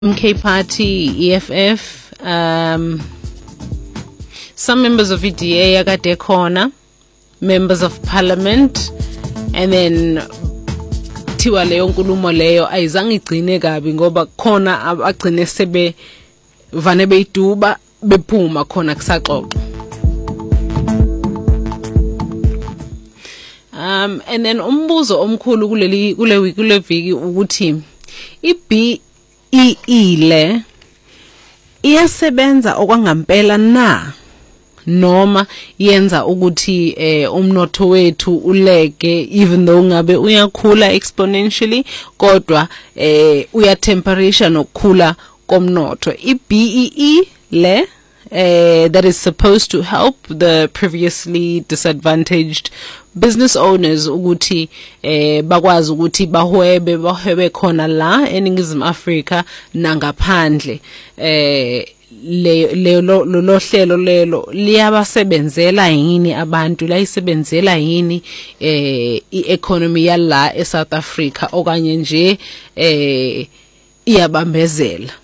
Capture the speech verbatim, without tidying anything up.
M K Party, E F F, um, some members of E D A akade khona, members of parliament, and then thiwa leyo nkulumo leyo ayizange igcine kabi ngoba khona abagcine sebe vane beyiduba bephuma khona kusaxoxa. Um and then umbuzo omkhulu kuleli kule week kule viki ukuthi iB E E le iyasebenza okwangampela na noma yenza ukuthi eh umnotho wethu ulege even though ngabe uyakhula exponentially kodwa eh uya temperature nokukhula komnotho. iB E E le Uh, that is supposed to help the previously disadvantaged business owners ukuthi eh bakwazi ukuthi bahwebe bahwebe khona la eNingizimu Afrika nangaphandle eh le le lo hlelo lelo liyabasebenzela yini abantu layisebenzela yini eh i-economy yala eSouth Africa okanye nje eh iyabambezela.